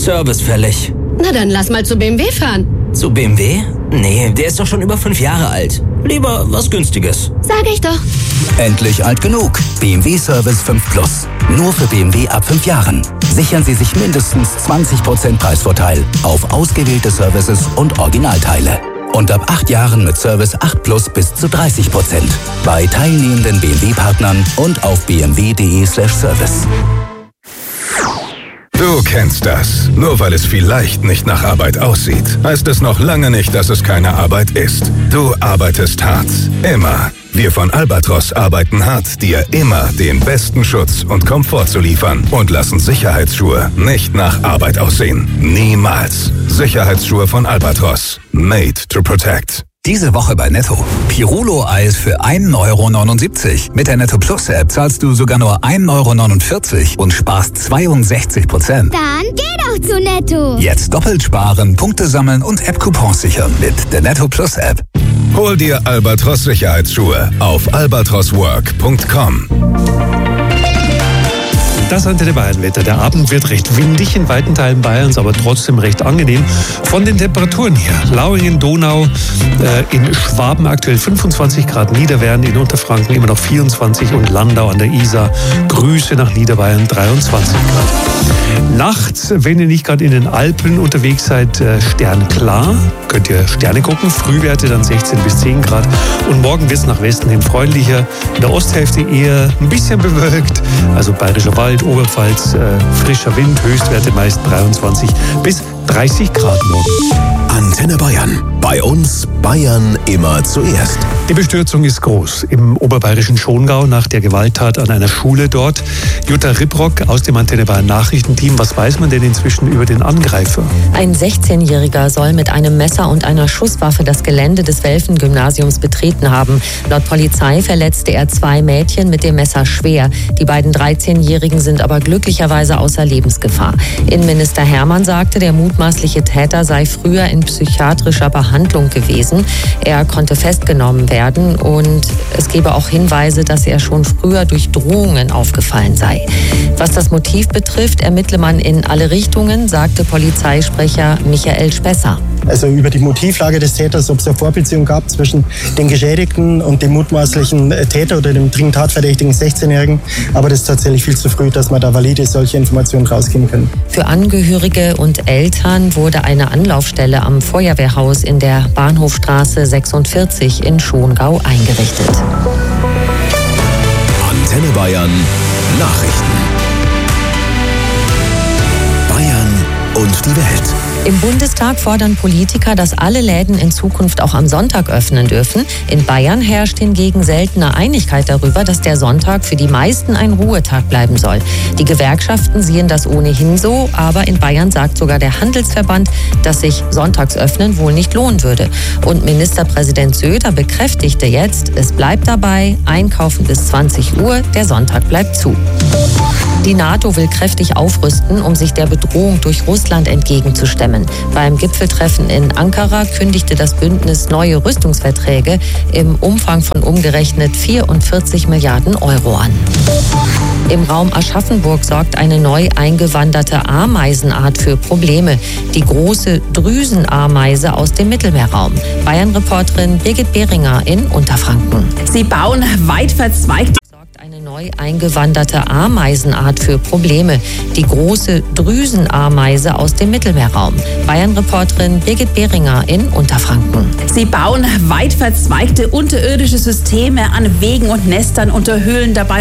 Service fällig. Na dann lass mal zu BMW fahren. Zu BMW? Nee, der ist doch schon über 5 Jahre alt. Lieber was Günstiges. Sag ich doch. Endlich alt genug. BMW Service 5 Plus. Nur für BMW ab 5 Jahren. Sichern Sie sich mindestens 20% Preisvorteil auf ausgewählte Services und Originalteile. Und ab 8 Jahren mit Service 8 Plus bis zu 30%. Bei teilnehmenden BMW-Partnern und auf bmw.de/service. Du kennst das. Nur weil es vielleicht nicht nach Arbeit aussieht, heißt es noch lange nicht, dass es keine Arbeit ist. Du arbeitest hart. Immer. Wir von Albatros arbeiten hart, dir immer den besten Schutz und Komfort zu liefern und lassen Sicherheitsschuhe nicht nach Arbeit aussehen. Niemals. Sicherheitsschuhe von Albatros. Made to protect. Diese Woche bei Netto. Pirulo-Eis für 1,79 €. Mit der Netto Plus App zahlst du sogar nur 1,49 € und sparst 62%. Dann geh doch zu Netto. Jetzt doppelt sparen, Punkte sammeln und App-Coupons sichern mit der Netto Plus App. Hol dir Albatros Sicherheitsschuhe auf albatroswork.com. Das Antenne Bayern Wetter. Der Abend wird recht windig in weiten Teilen Bayerns, aber trotzdem recht angenehm. Von den Temperaturen her. Lauingen, Donau, in Schwaben aktuell 25 Grad, Niederwern in Unterfranken immer noch 24 und Landau an der Isar, Grüße nach Niederbayern 23 Grad. Nachts, wenn ihr nicht gerade in den Alpen unterwegs seid, sternklar. Könnt ihr Sterne gucken. Frühwerte dann 16 bis 10 Grad. Und morgen wird es nach Westen hin freundlicher. In der Osthälfte eher ein bisschen bewölkt. Also Bayerischer Wald, Oberpfalz, frischer Wind, Höchstwerte meist 23 bis 30 Grad morgen. Antenne Bayern. Bei uns Bayern immer zuerst. Die Bestürzung ist groß im oberbayerischen Schongau nach der Gewalttat an einer Schule dort. Jutta Ribrock aus dem Antenne Bayern Nachrichtenteam. Was weiß man denn inzwischen über den Angreifer? Ein 16-Jähriger soll mit einem Messer und einer Schusswaffe das Gelände des Welfen-Gymnasiums betreten haben. Laut Polizei verletzte er 2 Mädchen mit dem Messer schwer. Die beiden 13-Jährigen sind aber glücklicherweise außer Lebensgefahr. Innenminister Hermann sagte, der mutmaßliche Täter sei früher in psychiatrischer Behandlung gewesen. Er konnte festgenommen werden und es gebe auch Hinweise, dass er schon früher durch Drohungen aufgefallen sei. Was das Motiv betrifft, ermittle man in alle Richtungen, sagte Polizeisprecher Michael Spesser. Also über die Motivlage des Täters, ob es eine Vorbeziehung gab zwischen den Geschädigten und dem mutmaßlichen Täter oder dem dringend tatverdächtigen 16-Jährigen. Aber das ist tatsächlich viel zu früh, dass man da valide solche Informationen rausgeben können. Für Angehörige und Eltern wurde eine Anlaufstelle am Feuerwehrhaus in der Bahnhofstraße 46 in Schongau eingerichtet. Antenne Bayern Nachrichten. Bayern und die Welt. Im Bundestag fordern Politiker, dass alle Läden in Zukunft auch am Sonntag öffnen dürfen. In Bayern herrscht hingegen seltene Einigkeit darüber, dass der Sonntag für die meisten ein Ruhetag bleiben soll. Die Gewerkschaften sehen das ohnehin so, aber in Bayern sagt sogar der Handelsverband, dass sich Sonntagsöffnen wohl nicht lohnen würde. Und Ministerpräsident Söder bekräftigte jetzt, es bleibt dabei, einkaufen bis 20 Uhr, der Sonntag bleibt zu. Die NATO will kräftig aufrüsten, um sich der Bedrohung durch Russland entgegenzustemmen. Beim Gipfeltreffen in Ankara kündigte das Bündnis neue Rüstungsverträge im Umfang von umgerechnet 44 Milliarden Euro an. Im Raum Aschaffenburg sorgt eine neu eingewanderte Ameisenart für Probleme. Die große Drüsenameise aus dem Mittelmeerraum. Bayern-Reporterin Birgit Behringer in Unterfranken. Sie bauen weit verzweigte. Eine neu eingewanderte Ameisenart für Probleme. Die große Drüsenameise aus dem Mittelmeerraum. Bayern-Reporterin Birgit Behringer in Unterfranken. Sie bauen weit verzweigte unterirdische Systeme an Wegen und Nestern unter Höhlen dabei.